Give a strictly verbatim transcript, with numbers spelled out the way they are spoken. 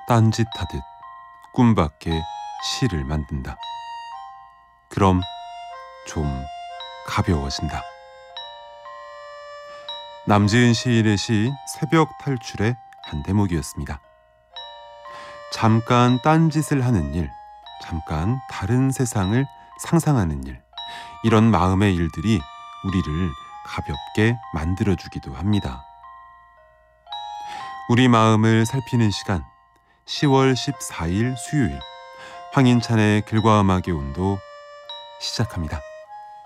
딴짓하듯 꿈밖에 시를 만든다. 그럼 좀 가벼워진다. 남지은 시인의 시 새벽 탈출의 한 대목이었습니다. 잠깐 딴짓을 하는 일, 잠깐 다른 세상을 상상하는 일, 이런 마음의 일들이 우리를 가볍게 만들어주기도 합니다. 우리 마음을 살피는 시간, 시월 십사일 수요일, 황인찬의 글과 음악의 온도 시작합니다.